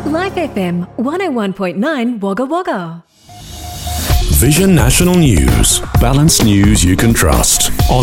Life FM 101.9 Wagga Wagga. Vision National News. Balanced news you can trust on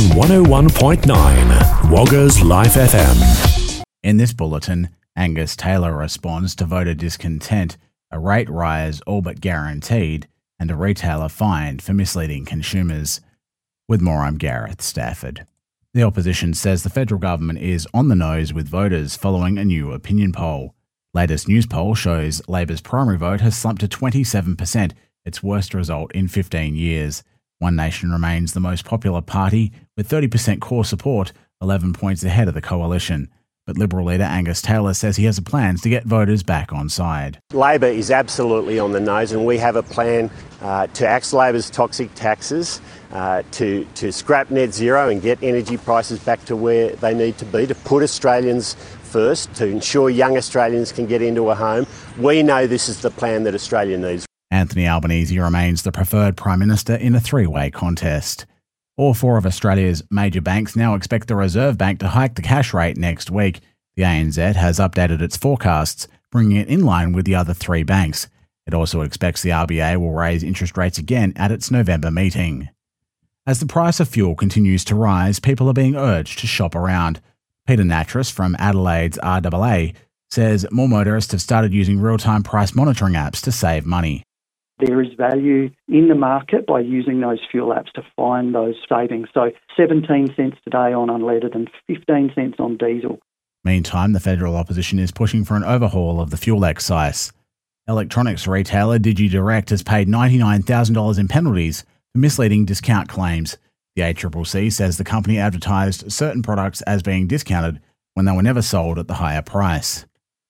101.9 Wagga's Life FM. In this bulletin, Angus Taylor responds to voter discontent, a rate rise all but guaranteed, and a retailer fined for misleading consumers. With more, I'm Gareth Stafford. The opposition says the federal government is on the nose with voters following a new opinion poll. Latest news poll shows Labor's primary vote has slumped to 27%, its worst result in 15 years. One Nation remains the most popular party, with 30% core support, 11 points ahead of the coalition. But Liberal leader Angus Taylor says he has plans to get voters back on side. Labor is absolutely on the nose, and we have a plan to axe Labor's toxic taxes, to scrap net zero and get energy prices back to where they need to be, to put Australians first, to ensure young Australians can get into a home. We know this is the plan that Australia needs. Anthony Albanese remains the preferred Prime Minister in a three-way contest. All four of Australia's major banks now expect the Reserve Bank to hike the cash rate next week. The ANZ has updated its forecasts, bringing it in line with the other three banks. It also expects the RBA will raise interest rates again at its November meeting. As the price of fuel continues to rise, people are being urged to shop around. Peter Natras from Adelaide's RAA says more motorists have started using real-time price monitoring apps to save money. There is value in the market by using those fuel apps to find those savings. So 17 cents today on unleaded and 15 cents on diesel. Meantime, the federal opposition is pushing for an overhaul of the fuel excise. Electronics retailer DigiDirect has paid $99,000 in penalties for misleading discount claims. The ACCC says the company advertised certain products as being discounted when they were never sold at the higher price.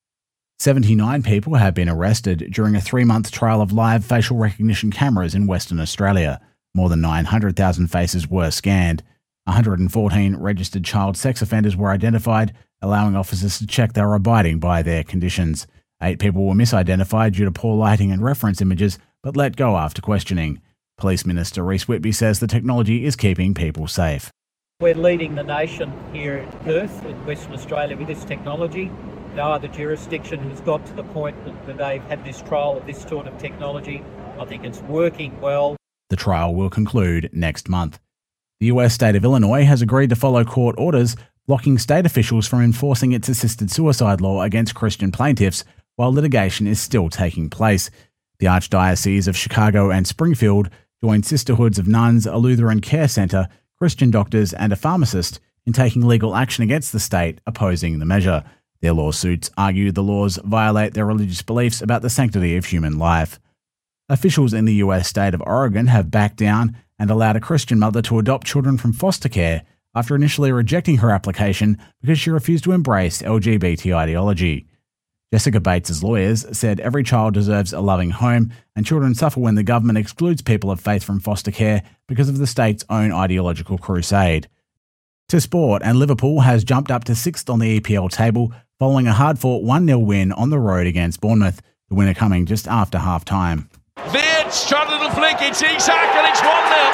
79 people have been arrested during a 3-month trial of live facial recognition cameras in Western Australia. More than 900,000 faces were scanned. 114 registered child sex offenders were identified, allowing officers to check they were abiding by their conditions. 8 people were misidentified due to poor lighting and reference images, but let go after questioning. Police Minister Rhys Whitby says the technology is keeping people safe. We're leading the nation here in Perth, in Western Australia, with this technology. No other jurisdiction has got to the point that they've had this trial of this sort of technology. I think it's working well. The trial will conclude next month. The US state of Illinois has agreed to follow court orders blocking state officials from enforcing its assisted suicide law against Christian plaintiffs while litigation is still taking place. The Archdiocese of Chicago and Springfield joined Sisterhoods of Nuns, a Lutheran care centre, Christian doctors and a pharmacist in taking legal action against the state opposing the measure. Their lawsuits argue the laws violate their religious beliefs about the sanctity of human life. Officials in the US state of Oregon have backed down and allowed a Christian mother to adopt children from foster care after initially rejecting her application because she refused to embrace LGBT ideology. Jessica Bates's lawyers said every child deserves a loving home and children suffer when the government excludes people of faith from foster care because of the state's own ideological crusade. To sport, and Liverpool has jumped up to 6th on the EPL table following a hard-fought 1-0 win on the road against Bournemouth, the winner coming just after half-time. Virts, trying a little flick, it's Isak and it's 1-0.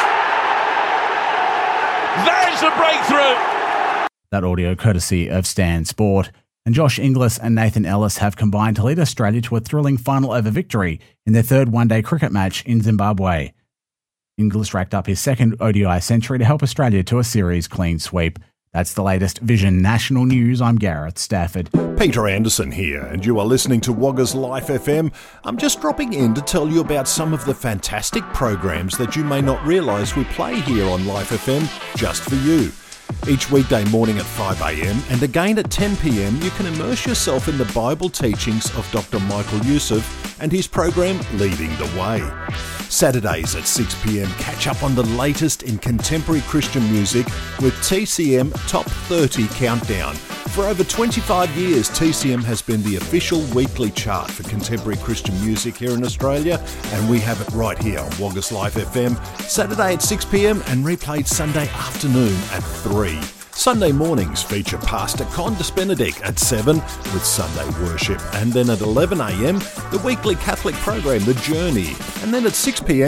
There's the breakthrough. That audio courtesy of Stan Sport. And Josh Inglis and Nathan Ellis have combined to lead Australia to a thrilling final over victory in their third one-day cricket match in Zimbabwe. Inglis racked up his second ODI century to help Australia to a series clean sweep. That's the latest Vision National News. I'm Gareth Stafford. Peter Anderson here, and you are listening to Wagga's Life FM. I'm just dropping in to tell you about some of the fantastic programs that you may not realise we play here on Life FM just for you. Each weekday morning at 5 a.m. and again at 10 p.m. you can immerse yourself in the Bible teachings of Dr. Michael Youssef and his program Leading the Way. Saturdays at 6 p.m. catch up on the latest in contemporary Christian music with TCM Top 30 Countdown. For over 25 years, TCM has been the official weekly chart for contemporary Christian music here in Australia, and we have it right here on Wagga's Life FM, Saturday at 6 p.m. and replayed Sunday afternoon at 3. Sunday mornings feature Pastor Condis Benedict at 7 with Sunday worship, and then at 11 a.m. the weekly Catholic program The Journey, and then at 6 p.m.